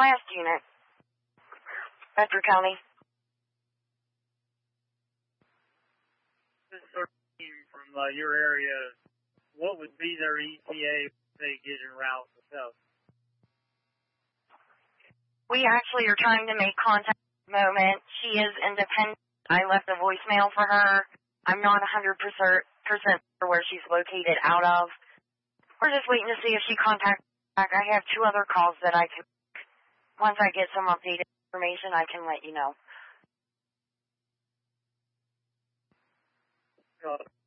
Last unit. Bedford County. This 13 from your area, what would be their ETA if they get en route themselves? We actually are trying to make contact at the moment. She is independent. I left a voicemail for her. I'm not 100% sure where she's located out of. We're just waiting to see if she contacts back. I have 2 other calls that I can, once I get some updated information, I can let you know.